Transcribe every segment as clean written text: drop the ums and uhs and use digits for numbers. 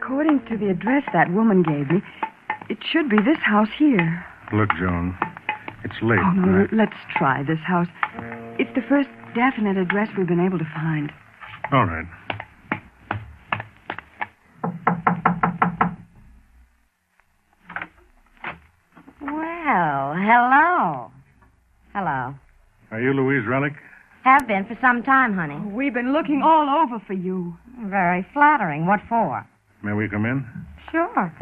According to the address that woman gave me, it should be this house here. Look, Joan, it's late. Oh, no, let's try this house. It's the first definite address we've been able to find. All right. Well, hello. Hello. Are you Louise Relic? Have been for some time, honey. We've been looking all over for you. Very flattering. What for? May we come in? Sure.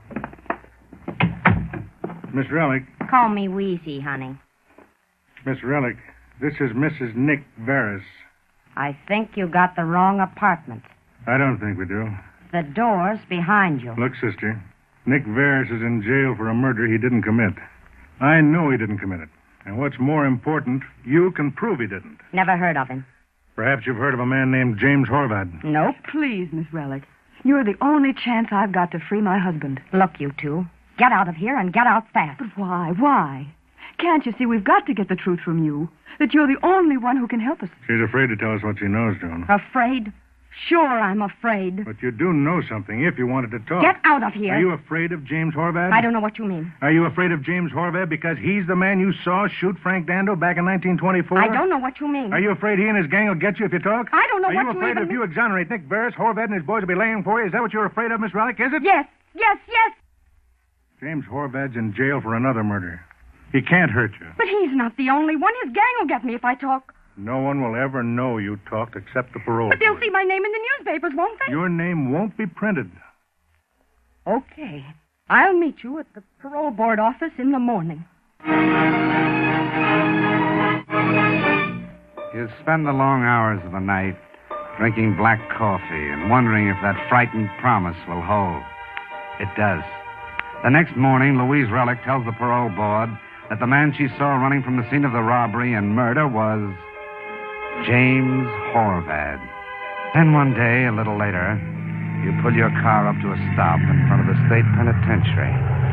Miss Relic. Call me Wheezy, honey. Miss Relic, this is Mrs. Nick Veris. I think you got the wrong apartment. I don't think we do. The door's behind you. Look, sister, Nick Veris is in jail for a murder he didn't commit. I know he didn't commit it. And what's more important, you can prove he didn't. Never heard of him. Perhaps you've heard of a man named James Horvath. Nope. Please, Miss Relic. You're the only chance I've got to free my husband. Look, you two. Get out of here and get out fast. But why? Why? Can't you see we've got to get the truth from you? That you're the only one who can help us. She's afraid to tell us what she knows, Joan. Afraid? Sure, I'm afraid. But you do know something if you wanted to talk. Get out of here. Are you afraid of James Horvath? I don't know what you mean. Are you afraid of James Horvath because he's the man you saw shoot Frank Dando back in 1924? I don't know what you mean. Are you afraid he and his gang will get you if you talk? I don't know Are what you you afraid even if you exonerate Nick Veris, Horvath and his boys will be laying for you? Is that what you're afraid of, Miss Relic? Is it? Yes. James Horvath's in jail for another murder. He can't hurt you. But he's not the only one. His gang will get me if I talk. No one will ever know you talked except the parole But they'll board. see my name in the newspapers, won't they? Your name won't be printed. Okay. I'll meet you at the parole board office in the morning. You spend the long hours of the night drinking black coffee and wondering if that frightened promise will hold. It does. The next morning, Louise Relic tells the parole board that the man she saw running from the scene of the robbery and murder was James Horvath. Then one day, a little later, you pull your car up to a stop in front of the state penitentiary.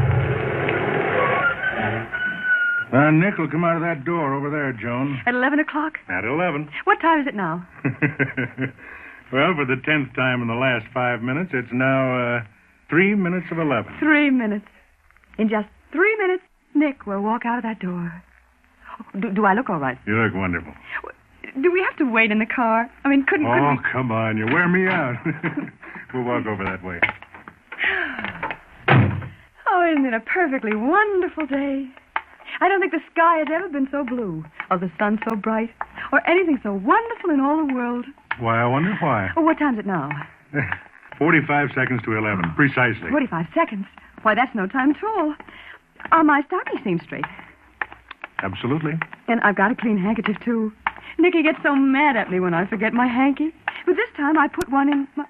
Nick will come out of that door over there, Joan. At 11 o'clock? At 11. What time is it now? Well, for the 10th time in the last 5 minutes, it's now 3 minutes of 11. 3 minutes. In just 3 minutes, Nick will walk out of that door. Do I look all right? You look wonderful. Do we have to wait in the car? I mean, couldn't we... Come on. You wear me out. We'll walk over that way. Oh, isn't it a perfectly wonderful day? I don't think the sky has ever been so blue, or the sun so bright, or anything so wonderful in all the world. Why, I wonder why. Oh, what time is it now? 45 seconds to 11, precisely. 45 seconds. Why, that's no time at all. Are my stockings seem straight? Absolutely. And I've got a clean handkerchief, too. Nicky gets so mad at me when I forget my hanky. But this time I put one in my...